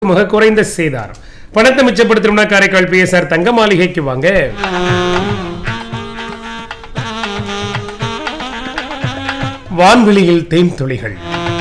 மிக குறைந்த சேதாரம். பணத்தை மிச்சப்படுத்தணும்னா காரைக்கால் பிஎஸ்ஆர் தங்க மாளிகைக்கு வாங்க. வான்வெளியில் தேன் துளிகள்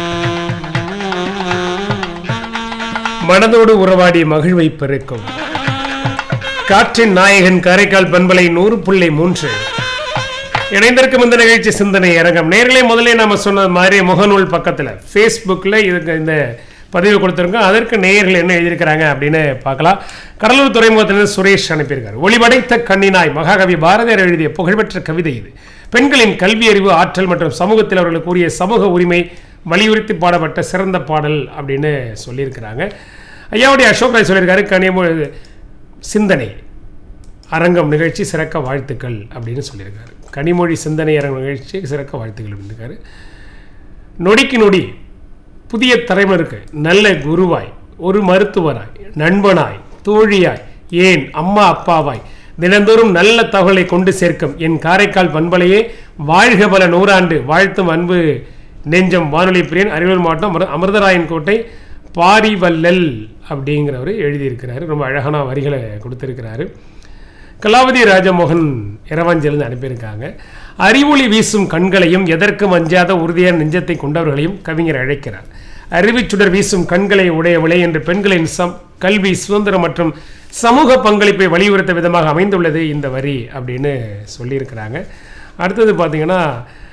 மனதோடு உறவாடி மகிழ்வை பெருக்கும் காற்றின் நாயகன் காரைக்கால் பண்பலை 100.3 இணைந்திருக்கும் இந்த நிகழ்ச்சி சிந்தனை அரங்கம். நேர்களே, முதலே நாம சொன்ன மாதிரி முகநூல் பக்கத்துல பேஸ்புக்ல இதுக்கு இந்த பதிவு கொடுத்துருக்கோம். அதற்கு நேயர்கள் என்ன எழுதியிருக்கிறாங்க அப்படின்னு பார்க்கலாம். கடலூர் துறைமுகத்திலிருந்து சுரேஷ் அனுப்பியிருக்காரு. ஒளிவடைத்த கண்ணினாய் மகாகவி பாரதியார் எழுதிய புகழ்பெற்ற கவிதை இது. பெண்களின் கல்வி அறிவு ஆற்றல் மற்றும் சமூகத்தில் அவர்களுக்கு கூறிய சமூக உரிமை வலியுறுத்தி பாடப்பட்ட சிறந்த பாடல் அப்படின்னு சொல்லியிருக்கிறாங்க. ஐயாவுடைய அசோக் ராய் சொல்லியிருக்காரு, கனிமொழி சிந்தனை அரங்கம் நிகழ்ச்சி சிறக்க வாழ்த்துக்கள் அப்படின்னு சொல்லியிருக்காரு. கனிமொழி சிந்தனை அரங்கம் நிகழ்ச்சி சிறக்க வாழ்த்துக்கள் அப்படின்னு இருக்காரு. நொடிக்கு நொடி புதிய தலைமுறைக்கு நல்ல குருவாய், ஒரு மருத்துவராய், நண்பனாய், தோழியாய், ஏன் அம்மா அப்பாவாய் தினந்தோறும் நல்ல தகவலை கொண்டு சேர்க்கும் என் காரைக்கால் பண்பலையே வாழ்க பல நூறாண்டு வாழ்த்தும் அன்பு நெஞ்சம் வானொலி பிரியன், அரியலூர் மாவட்டம் அமிர்தராயன் கோட்டை பாரிவல்லல் அப்படிங்கிறவர் எழுதியிருக்கிறாரு. ரொம்ப அழகான வரிகளை கொடுத்திருக்கிறாரு. கலாவதி ராஜமோகன் இரவாஞ்சலிருந்து அனுப்பியிருக்காங்க. அறிவொளி வீசும் கண்களையும் எதற்கும் அஞ்சாத உறுதியான நெஞ்சத்தை கொண்டவர்களையும் கவிஞர் அழைக்கிறார். அறிவுச்சுடர் வீசும் கண்களை உடையவளை என்று பெண்களின் கல்வி சுதந்திரம் மற்றும் சமூக பங்களிப்பை வலியுறுத்த விதமாக அமைந்துள்ளது இந்த வரி அப்படின்னு சொல்லியிருக்கிறாங்க. அடுத்தது பார்த்தீங்கன்னா,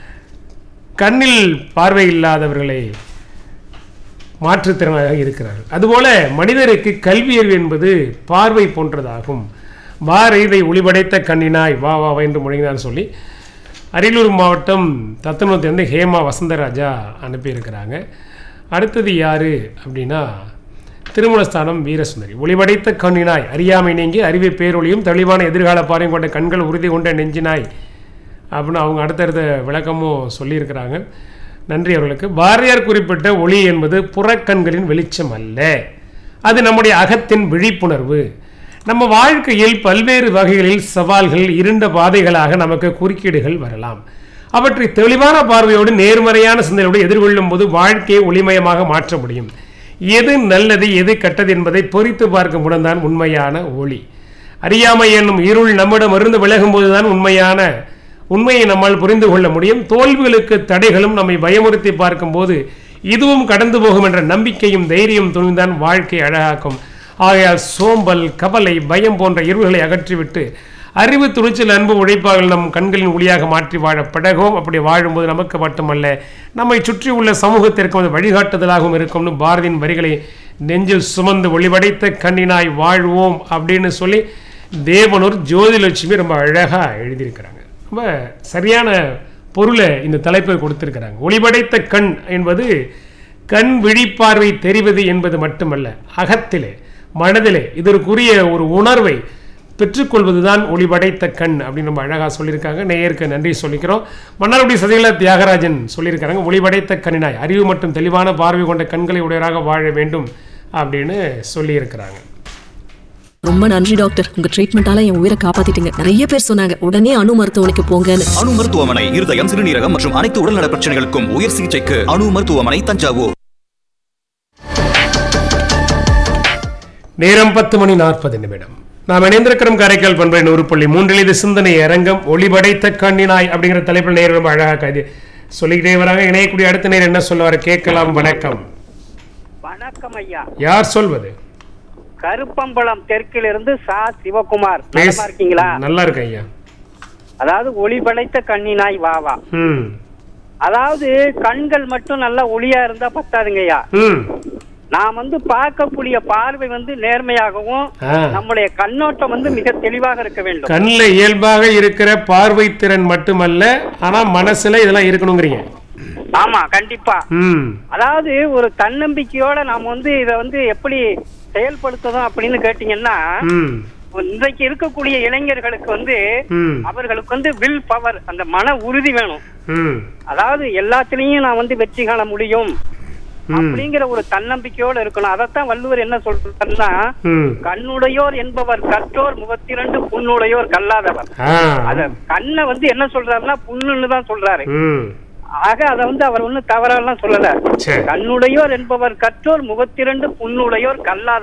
கண்ணில் பார்வை இல்லாதவர்களை மாற்றுத்திறனாக இருக்கிறார்கள். அதுபோல மனிதருக்கு கல்வியறிவு என்பது பார்வை போன்றதாகும். பாரதியை ஒளிபடைத்த கண்ணினாய் வா வா என்று முழங்கினான்னு சொல்லி அரியலூர் மாவட்டம் தத்தனூர்லேருந்து ஹேமா வசந்தராஜா அனுப்பியிருக்கிறாங்க. அடுத்தது யார் அப்படின்னா, திருமணஸ்தானம் வீரசுந்தரி. ஒளிபடைத்த கண்ணினாய் அறியாமை நீங்கி அறிவை பேரொழியும் தெளிவான எதிர்கால பாறையும் கொண்ட கண்கள் உறுதி கொண்ட நெஞ்சினாய் அப்படின்னு அவங்க அடுத்தடுத்த விளக்கமும் சொல்லியிருக்கிறாங்க. நன்றி அவர்களுக்கு. பாரதியார் குறிப்பிட்ட ஒளி என்பது புறக்கண்களின் வெளிச்சம் அல்ல, அது நம்முடைய அகத்தின் விழிப்புணர்வு. நம்ம வாழ்க்கையில் பல்வேறு வகைகளில் சவால்கள் இருண்ட பாதைகளாக நமக்கு குறுக்கீடுகள் வரலாம். அவற்றை தெளிவான பார்வையோடு நேர்மறையான சிந்தனையோடு எதிர்கொள்ளும் போது வாழ்க்கையை ஒளிமயமாக மாற்ற முடியும். எது நல்லது எது கெட்டது என்பதை பொறித்து பார்க்கும் உடன்தான் உண்மையான ஒளி. அறியாமை என்னும் இருள் நம்மிடம் இருந்து விலகும் போதுதான் உண்மையை நம்மால் புரிந்து கொள்ள முடியும். தோல்விகளுக்கு தடைகளும் நம்மை பயமுறுத்தி பார்க்கும் போது இதுவும் கடந்து போகும் என்ற நம்பிக்கையும் தைரியம் துணிந்தான் வாழ்க்கை அழகாக்கும். ஆகையால் சோம்பல், கவலை, பயம் போன்ற இருள்களை அகற்றிவிட்டு அறிவு, துணிச்சல், அன்பு, உழைப்பாக நம் கண்களின் ஒளியாக மாற்றி வாழ பழகும். அப்படி வாழும்போது நமக்கு மட்டுமல்ல, நம்மை சுற்றி உள்ள சமூகத்திற்கும் அது வழிகாட்டுதலாகவும் இருக்கும்னு பாரதியின் வரிகளை நெஞ்சில் சுமந்து ஒளிபடைத்த கண்ணினாய் வாழ்வோம் அப்படின்னு சொல்லி தேவனூர் ஜோதிலட்சுமி ரொம்ப அழகாக எழுதியிருக்கிறாங்க. ரொம்ப சரியான பொருளை இந்த தலைப்பை கொடுத்திருக்கிறாங்க. ஒளிபடைத்த கண் என்பது கண் விழிப்பார்வை தெரிவது என்பது மட்டுமல்ல, அகத்திலே மனதிலே இதற்குரிய ஒரு உணர்வை பெற்றுக்கொள்வதுதான் ஒளிபடைத்த கண் அப்படின்னு ரொம்ப அழகாக சொல்லியிருக்காங்க. நேயருக்கு நன்றி சொல்லிக்கிறோம். மன்னார்குடி சதிகள தியாகராஜன் சொல்லியிருக்காங்க, ஒளிபடைத்த கண்ணினாய் அறிவு மற்றும் தெளிவான பார்வை கொண்ட கண்களை உடையவராக வாழ வேண்டும் அப்படின்னு சொல்லியிருக்கிறாங்க. ரொம்ப நன்றி டாக்டர், உங்க ட்ரீட்மெண்டால என் உயிரை காப்பாத்திட்டீங்க. நிறைய பேர் சொன்னாங்க உடனே அணு மருத்துவமனைக்கு போங்கன்னு. அணு மருத்துவமனை இருதயம், சிறுநீரகம் மற்றும் அனைத்து உடல்நல பிரச்சனைகளுக்கும் உயர் சிகிச்சைக்கு அணு மருத்துவமனை, தஞ்சாவூர். நேரம் 10:40. நாம் இணைந்திருக்கிறோம் காரைக்கால் பண்பலை 100.3. இது சிந்தனை அரங்கம். ஒளிபடைத்த கண்ணினாய் அப்படிங்கிற தலைப்பில் நேரம் ரொம்ப அழகாக சொல்லிக்கிட்டே வராங்க. இணையக்கூடிய அடுத்த நேரம் என்ன சொல்லுவாரு கேட்கலாம். வணக்கம். வணக்கம் ஐயா. யார் சொல்வது? கருப்பம்பலம் தெற்கிலிருந்து சா சிவகுமார். நல்லா இருக்கீங்களா? நல்லா இருக்கேன் ஐயா. அதாவது ஒளிபடைத்த கண்ணினாய் வாவா. அதாவது கண்கள் மட்டும் நல்லா ஒளியா இருந்தா பத்தாதுங்க ஐயா. நாம் பார்க்கக்கூடிய பார்வை நேர்மையாகவும் நம்முடைய கண்ணோட்டம் மிக தெளிவாக இருக்க வேண்டும். கண்ணில் இயல்பாக இருக்கிற பார்வை திறன் மட்டுமல்ல, ஆனா மனசுல இதெல்லாம் இருக்கணுங்கிறீங்க. ஆமா, கண்டிப்பா. அதாவது ஒரு தன்னம்பிக்கையோட நாம் இத எப்படி செயல்படுத்தணும் அப்படின்னு கேட்டீங்கன்னா, இன்றைக்கு இருக்கக்கூடிய இளைஞர்களுக்கு அவர்களுக்கு வில் பவர், அந்த மன உறுதி வேணும். அதாவது எல்லாத்திலையும் நான் வெற்றி காண முடியும் அப்படிங்கிற ஒரு தன்னம்பிக்கையோட இருக்கணும். அதத்தான் வள்ளுவர் என்ன சொல்றாருன்னா, கண்ணுடையோர் என்பவர் கற்றோர், 32 புண்ணுடையோர் கல்லாதவர். அத கண்ணை என்ன சொல்றாருன்னா புண்ணுன்னு தான் சொல்றாரு. ஆக அத அவர் ஒன்னும் தவறெல்லாம் சொல்லல. கண்ணுடையோர் என்பவர் கற்றோர், 32 புண்ணுடையோர் கல்லாதவர்.